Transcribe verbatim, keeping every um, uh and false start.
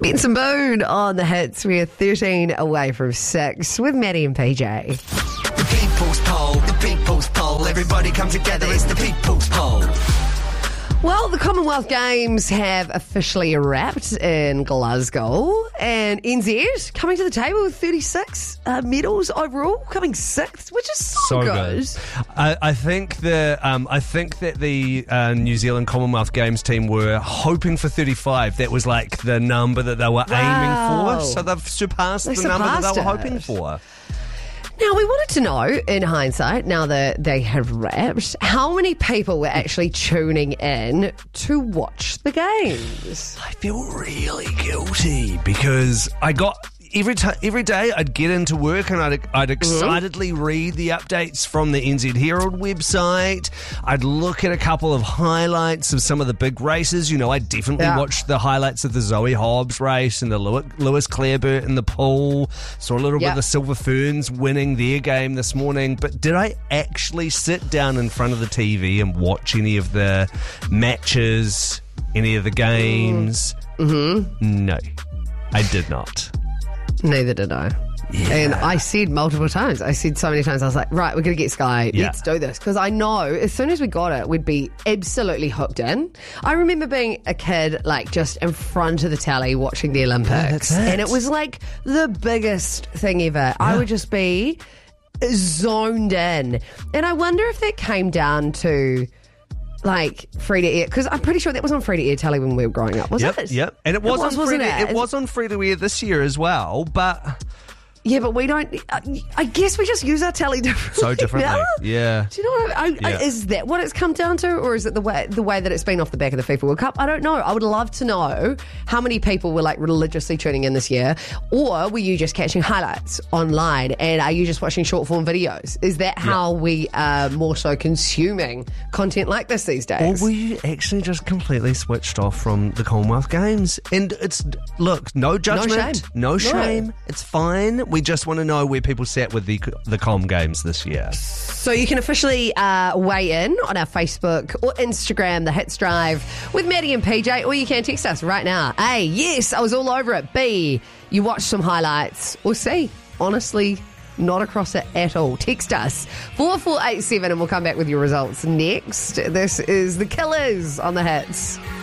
Benson Boone on the hits. We're thirteen away from six with Maddie and P J. The people's poll, the people's poll. Everybody come together, it's the people's poll. Well, the Commonwealth Games have officially wrapped in Glasgow, and N Z coming to the table with thirty-six uh, medals overall, coming sixth, which is so, So good. good. I, I think the um, I think that the uh, New Zealand Commonwealth Games team were hoping for thirty-five. That was like the number that they were Wow. aiming for. So they've surpassed They the number that surpassed they were it. hoping for. Now, we wanted to know, in hindsight, now that they have wrapped, how many people were actually tuning in to watch the games? I feel really guilty because I got every time every day I'd get into work and I'd I'd excitedly read the updates from the N Z Herald website. I'd look at a couple of highlights of some of the big races. You know, I definitely Yeah. watched the highlights of the Zoe Hobbs race and the Lew- Lewis Clareburt in the pool. Saw a little bit Yeah. of the Silver Ferns winning their game this morning. But did I actually sit down in front of the T V and watch any of the matches, any of the games? Mm-hmm. No, I did not. Neither did I. Yeah. And I said multiple times, I said so many times, I was like, right, we're going to get Sky. Yeah. Let's do this. Because I know as soon as we got it, we'd be absolutely hooked in. I remember being a kid, like, just in front of the telly watching the Olympics. that's it. And it was like the biggest thing ever. I would just be zoned in. And I wonder if that came down to, like, free to air, because I'm pretty sure that was on free to air telly when we were growing up, was Yep, it? yep. And it was, was, on free wasn't to, it? it was on free to air this year as well, but Yeah, but we don't. I, I guess we just use our telly differently. so differently. now. Yeah. Do you know what I, I, Yeah. is that what it's come down to, or is it the way the way that it's been off the back of the FIFA World Cup? I don't know. I would love to know how many people were like religiously tuning in this year, or were you just catching highlights online, and are you just watching short form videos? Is that how we are more so consuming content like this these Or days? were you actually just completely switched off from the Commonwealth Games? And it's, look, no judgment, shame. no No. shame. It's fine. We just want to know where people sat with the the Com Games this year. So you can officially uh, weigh in on our Facebook or Instagram, The Hits Drive, with Maddie and P J, or you can text us right now. A, yes, I was all over it. B, you watched some highlights. Or C, honestly, not across it at all. Text us four four eight seven and we'll come back with your results next. This is The Killers on The Hits.